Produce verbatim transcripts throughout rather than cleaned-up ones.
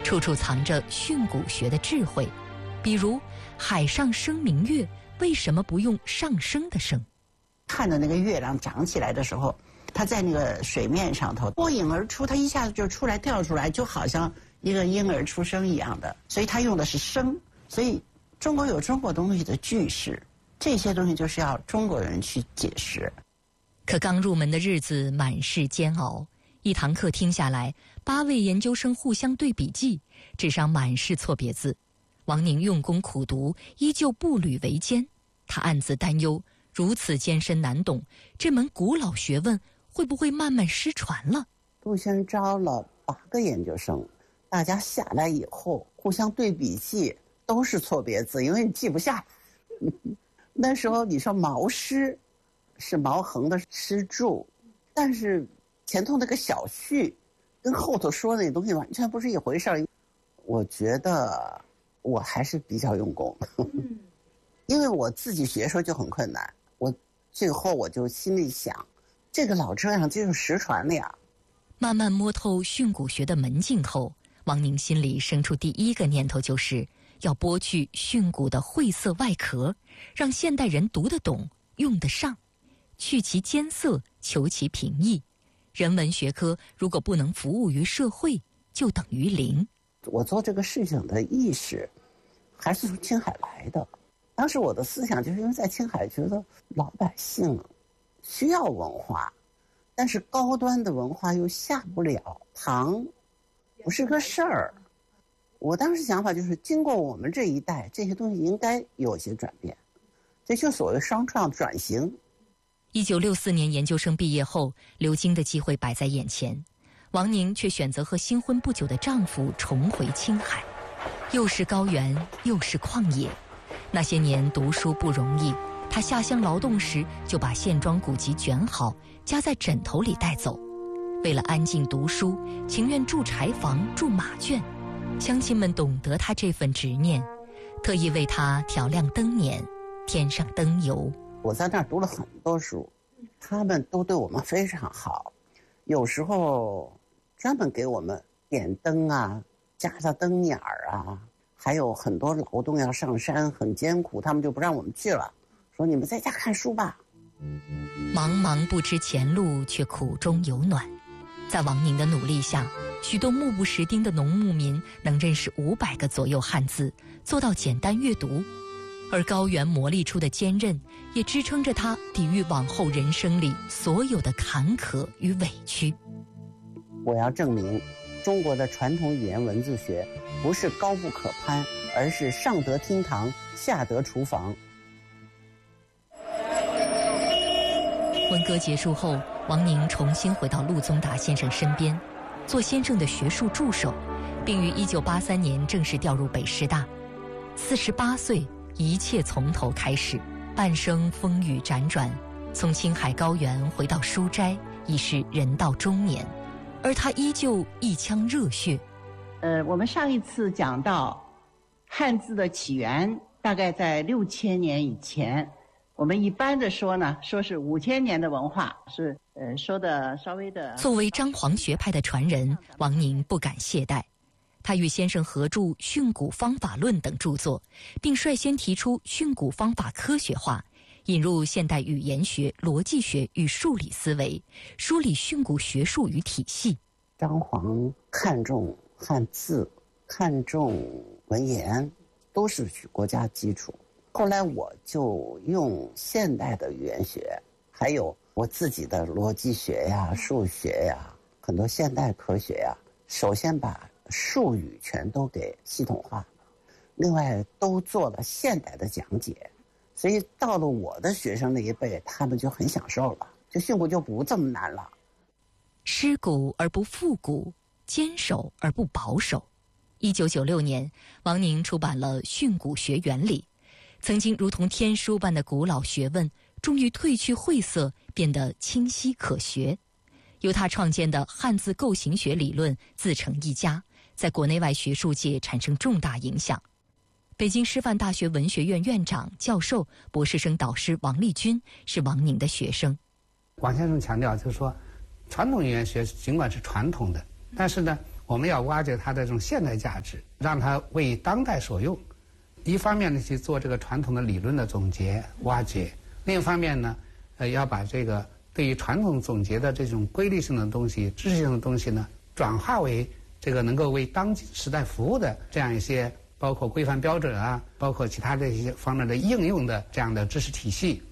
处处藏着训诂学的智慧。比如海上生明月，为什么不用上升的升？ 看着那个月亮长起来的时候，它在那个水面上头脱颖而出，它一下子就出来跳出来，就好像一个婴儿出生一样的，所以它用的是升。所以中国有中国东西的句式，这些东西就是要中国人去解释。 可刚入门的日子满是煎熬，一堂课听下来，八位研究生互相对笔记，纸上满是错别字。王宁用功苦读，依旧步履维艰。他暗自担忧，如此艰深难懂，这门古老学问会不会慢慢失传了？ 杜先招了八个研究生，大家下来以后互相对笔记，都是错别字，因为你记不下来。那时候你说毛诗是毛横的诗注，但是前头那个小序跟后头说的那东西完全不是一回事儿。我觉得我还是比较用功，因为我自己学的时候就很困难，我最后我就心里想，这个老这样就是实传了呀。 慢慢摸透训诂学的门径后，王宁心里生出第一个念头，就是要剥去训诂的晦涩外壳，让现代人读得懂用得上，去其艰涩，求其平易。人文学科如果不能服务于社会，就等于零。 我做这个事情的意识还是从青海来的，当时我的思想就是因为在青海觉得老百姓需要文化，但是高端的文化又下不了堂，不是个事儿。我当时想法就是经过我们这一代，这些东西应该有些转变，这就所谓双创转型。 一九六四年研究生毕业后，留京的机会摆在眼前，王宁却选择和新婚不久的丈夫重回青海，又是高原，又是旷野。那些年读书不容易，她下乡劳动时就把线装古籍卷好，夹在枕头里带走。为了安静读书，情愿住柴房，住马圈。乡亲们懂得她这份执念，特意为她调亮灯辇，添上灯油。 我在那儿读了很多书，他们都对我们非常好，有时候专门给我们点灯啊，加上灯眼儿啊，还有很多劳动要上山，很艰苦，他们就不让我们去了，说你们在家看书吧。 茫茫不知前路，却苦中有暖。在王宁的努力下，许多目不识丁的农牧民能认识五百个左右汉字，做到简单阅读。而高原磨砺出的坚韧，也支撑着他抵御往后人生里所有的坎坷与委屈。 我要证明，中国的传统语言文字学不是高不可攀，而是上得厅堂，下得厨房。 文革结束后，王宁重新回到陆宗达先生身边，做先生的学术助手，并于一九八三年正式调入北师大。四十八岁，一切从头开始，半生风雨辗转，从青海高原回到书斋，已是人到中年，而他依旧一腔热血。 呃，我们上一次讲到汉字的起源，大概在六千年以前。我们一般的说呢，说是五千年的文化，是呃说的稍微的。 作为张黄学派的传人，王宁不敢懈怠。他与先生合著《训诂方法论》等著作，并率先提出训诂方法科学化，引入现代语言学、逻辑学与数理思维，梳理训诂学术与体系。 张黄看重汉字，看重文言，都是国家基础。后来我就用现代的语言学，还有我自己的逻辑学呀、数学呀，很多现代科学呀，首先把术语全都给系统化，另外都做了现代的讲解，所以到了我的学生那一辈，他们就很享受了，就训诂就不这么难了。 失古而不复古，坚守而不保守。一九九六年，王宁出版了《训诂学原理》，曾经如同天书般的古老学问，终于褪去晦涩，变得清晰可学。由他创建的汉字构形学理论自成一家，在国内外学术界产生重大影响。北京师范大学文学院院长、教授、博士生导师王立军是王宁的学生。 王先生强调就是说，传统语言学尽管是传统的，但是呢， 我们要挖掘它的这种现代价值，让它为当代所用。一方面呢，去做这个传统的理论的总结挖掘；另一方面呢，呃，要把这个对于传统总结的这种规律性的东西、知识性的东西呢，转化为这个能够为当今时代服务的这样一些，包括规范标准啊，包括其他的一些方面的应用的这样的知识体系。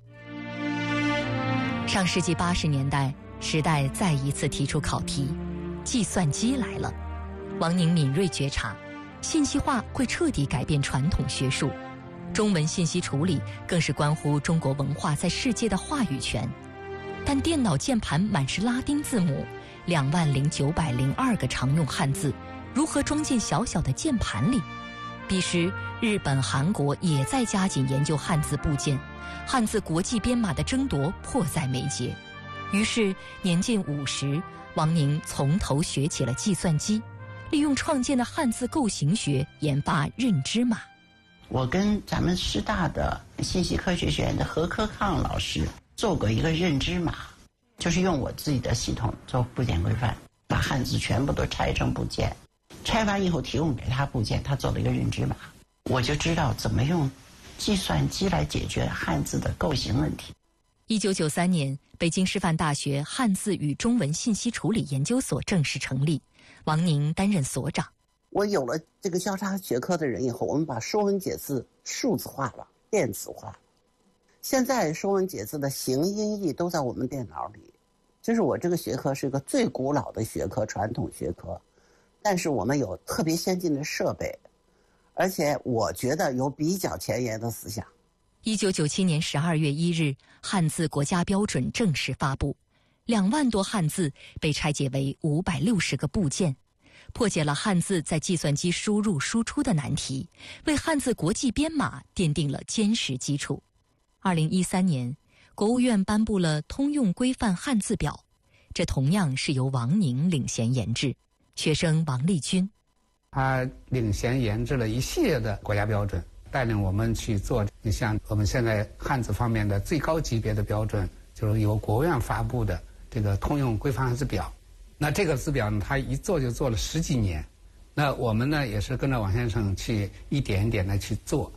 上世纪八十年代，时代再一次提出考题：计算机来了。王宁敏锐觉察，信息化会彻底改变传统学术，中文信息处理更是关乎中国文化在世界的话语权。但电脑键盘满是拉丁字母，两万零九百零二个常用汉字，如何装进小小的键盘里？彼时，日本、韩国也在加紧研究汉字部件，汉字国际编码的争夺迫在眉睫。于是，年近五十，王宁从头学起了计算机，利用创建的汉字构型学研发认知码。 我跟咱们师大的信息科学学院的何科抗老师做过一个认知码，就是用我自己的系统做部件规范，把汉字全部都拆成部件，拆完以后提供给他部件，他做了一个认知码，我就知道怎么用计算机来解决汉字的构型问题。 一九九三年，北京师范大学汉字与中文信息处理研究所正式成立，王宁担任所长。 我有了这个交叉学科的人以后，我们把说文解字数字化了，电子化。现在说文解字的形音义都在我们电脑里。就是我这个学科是一个最古老的学科，传统学科，但是我们有特别先进的设备，而且我觉得有比较前沿的思想。 一九九七年十二月一日，汉字国家标准正式发布，两万多汉字被拆解为五百六十个部件，破解了汉字在计算机输入输出的难题，为汉字国际编码奠定了坚实基础。二零一三年，国务院颁布了《通用规范汉字表》，这同样是由王宁领衔研制。学生王立军， 他领衔研制了一系列的国家标准，带领我们去做。你像我们现在汉字方面的最高级别的标准，就是由国务院发布的这个《通用规范汉字表》。那这个字表呢，他一做就做了十几年。那我们呢，也是跟着王先生去一点一点的去做。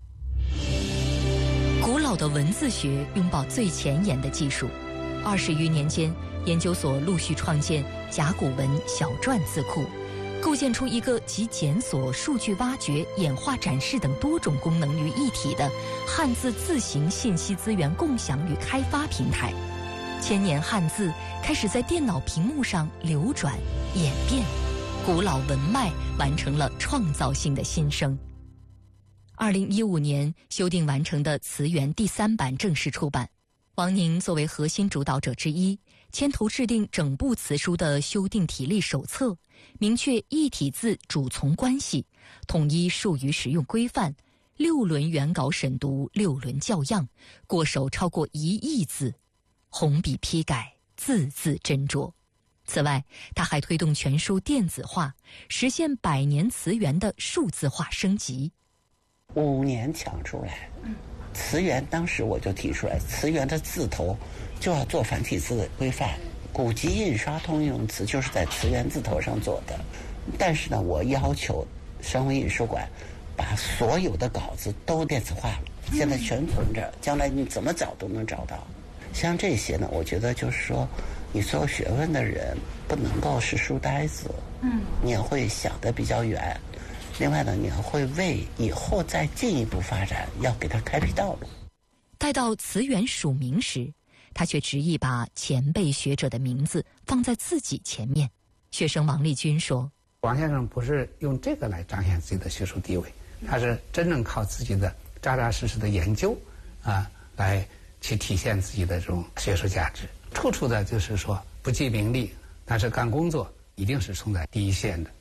古老的文字学拥抱最前沿的技术，二十余年间，研究所陆续创建甲骨文小篆字库，构建出一个集检索、数据挖掘、演化展示等多种功能于一体的汉字字形信息资源共享与开发平台。千年汉字开始在电脑屏幕上流转演变，古老文脉完成了创造性的新生。二零一五年修订完成的词源第三版正式出版，王宁作为核心主导者之一，牵头制定整部词书的修订体例手册，明确异体字主从关系，统一术语使用规范，六轮原稿审读，六轮校样，过手超过一亿字，红笔批改，字字斟酌。此外，他还推动全书电子化，实现百年词源的数字化升级。 五年抢出来，词源当时我就提出来，词源的字头就要做繁体字的规范，古籍印刷通用词就是在词源字头上做的。但是呢，我要求省委印书馆把所有的稿子都电子化了，现在全存着，将来你怎么找都能找到。像这些呢，我觉得就是说，你做学问的人不能够是书呆子，嗯，你也会想得比较远。另外呢，你还会为以后再进一步发展要给他开辟道路。 待到词源署名时，他却执意把前辈学者的名字放在自己前面。学生王立军说， 王先生不是用这个来彰显自己的学术地位，他是真正靠自己的扎扎实实的研究啊，来去体现自己的这种学术价值。处处的就是说不计名利，但是干工作一定是冲在第一线的。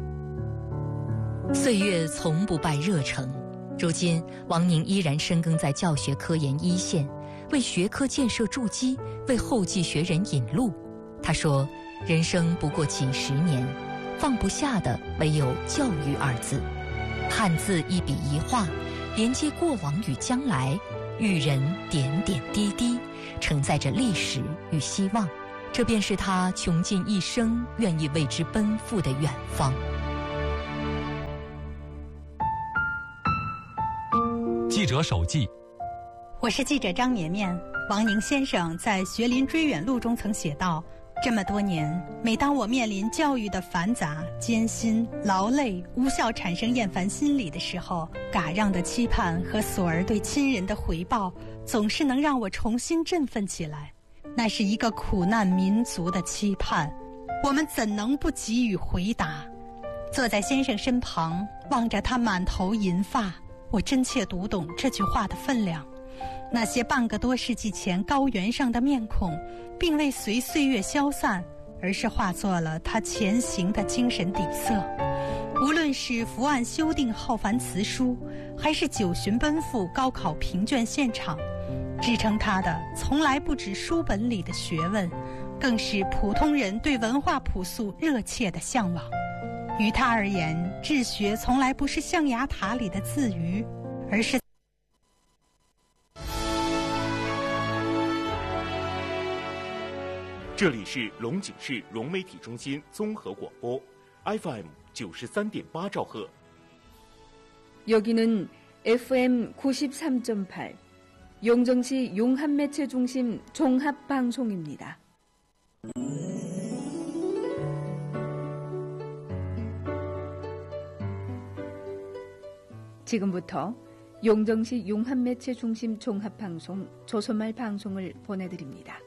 岁月从不败热诚，如今王宁依然深耕在教学科研一线，为学科建设筑基，为后继学人引路。他说，人生不过几十年，放不下的唯有教育二字。汉字一笔一画，连接过往与将来，育人点点滴滴，承载着历史与希望。 这便是他穷尽一生愿意为之奔赴的远方。 记者手记， 我是记者张绵绵。王宁先生在《学林追远录》中曾写道：这么多年，每当我面临教育的繁杂、艰辛、劳累、无效产生厌烦心理的时候，嘎让的期盼和索儿对亲人的回报，总是能让我重新振奋起来。那是一个苦难民族的期盼，我们怎能不给予回答？坐在先生身旁，望着他满头银发，我真切读懂这句话的分量。那些半个多世纪前高原上的面孔，并未随岁月消散，而是化作了他前行的精神底色。无论是伏案修订浩繁辞书，还是九旬奔赴高考评卷现场，支撑他的从来不止书本里的学问，更是普通人对文化朴素热切的向往。于他而言，治学从来不是象牙塔里的自娱，而是这里是龙井市融媒体中心综合广播 에프 엠九十三点八兆赫。 여기는 에프 엠 구십삼 점 팔 용정시 용합매체중심 종합방송입니다. 지금부터 용정시 용합매체중심 종합방송 조선말 방송을 보내드립니다.